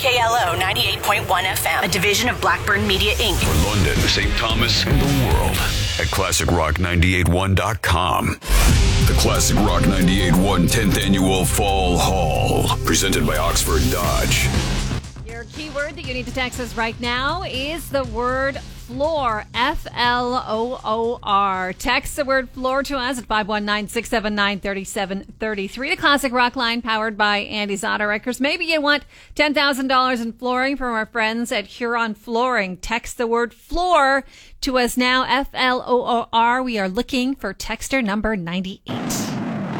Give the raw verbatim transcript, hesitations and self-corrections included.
K L O ninety-eight point one F M, a division of Blackburn Media Incorporated. For London, Saint Thomas, and the world at classic rock ninety-eight one dot com. The Classic Rock ninety-eight point one tenth Annual Fall Haul, presented by Oxford Dodge. Your keyword that you need to text us right now is the word floor, F L O O R. Text the word floor to us at five one nine, six seven nine, three seven three three. The Classic Rock line powered by Andy's Auto Wreckers. Maybe you want ten thousand dollars in flooring from our friends at Huron Flooring. Text the word floor to us now, F L O O R. We are looking for texter number ninety-eight.